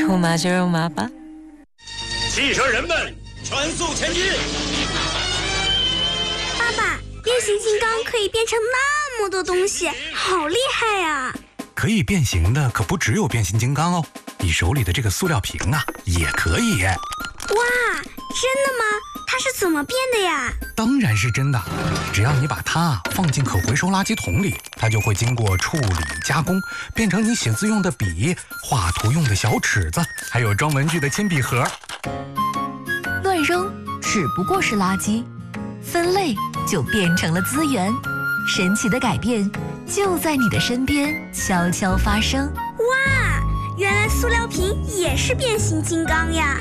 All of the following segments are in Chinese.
出马就肉麻吧。 汽车人们，全速前进！ 爸爸，变形金刚可以变成那么多东西，好厉害呀！ 可以变形的可不只有变形金刚哦，你手里的这个塑料瓶啊，也可以。 哇，真的吗？它是怎么变的呀？ 当然是真的，只要你把它放进可回收垃圾桶里，它就会经过处理加工，变成你写字用的笔、画图用的小尺子，还有装文具的铅笔盒。 乱扔只不过是垃圾，分类就变成了资源。神奇的改变就在你的身边悄悄发生。 哇，原来塑料瓶也是变形金刚呀！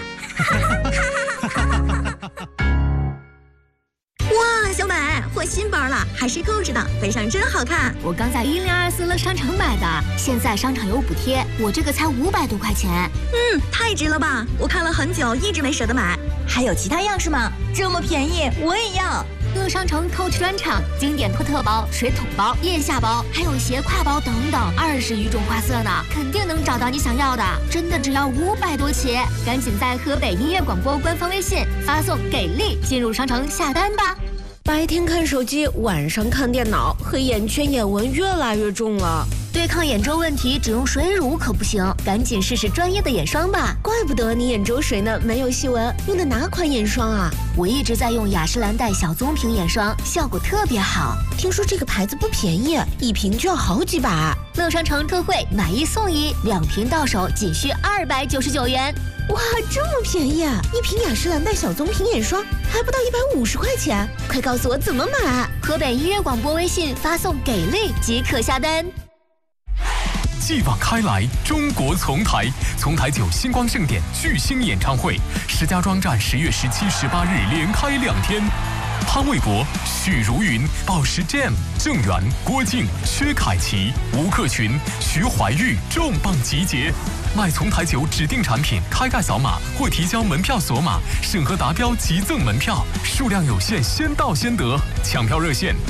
哇，小美，换新包了，还是购置的，背上真好看。 我刚在1024乐商城买的，现在商场有补贴，我这个才500多块钱。 太值了吧！我看了很久，一直没舍得买。还有其他样式吗？这么便宜，我也要。 乐商城 Coach 专场，经典托特包、水桶包、腋下包，还有斜挎包等等，20余种花色呢，肯定能找到你想要的。真的只要500多起，赶紧在河北音乐广播官方微信发送“给力”进入商城下单吧。 白天看手机，晚上看电脑，黑眼圈、眼纹越来越重了。 对抗眼周问题，只用水乳可不行，赶紧试试专业的眼霜吧。 怪不得你眼周水呢没有细纹，用的哪款眼霜啊？ 我一直在用雅诗兰黛小棕瓶眼霜，效果特别好。 听说这个牌子不便宜，一瓶就要好几百。 乐商城特惠，买1送1，2瓶到手仅需299元。 哇，这么便宜啊！一瓶雅诗兰黛小棕瓶眼霜还不到150块钱，快告诉我怎么买！ 河北音乐广播微信发送“给力”即可下单。 继往开来，中国丛台9星光盛典巨星演唱会，石家庄站10月17、18日连开2天。潘玮柏、许茹芸、宝石 Jam、郑源、郭靖、薛凯琪、吴克群、徐怀钰重磅集结。买丛台9指定产品，开盖扫码或提交门票锁码，审核达标即赠门票，数量有限，先到先得。抢票热线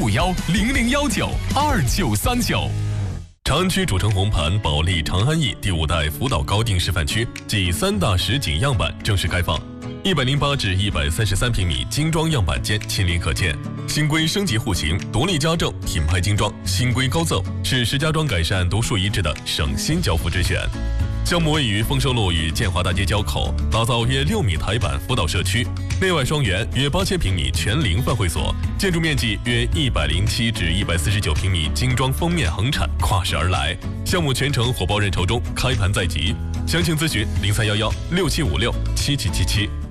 151-0019-2939。 长安区主城红盘保利长安逸第5代辅导高定示范区暨3大实景样板正式开放，108至133平米精装样板间亲临可见。新规升级户型，独立家政，品牌精装，新规高赠，是石家庄改善独树一帜的省心交付之选。项目位于丰收路与建华大街交口，打造约6米台板辅导社区，内外双园，约8000平米全龄饭会所，建筑面积约107至149平米精装封面横产跨市而来。项目全程火爆认筹中，开盘在即。详情咨询031167567777。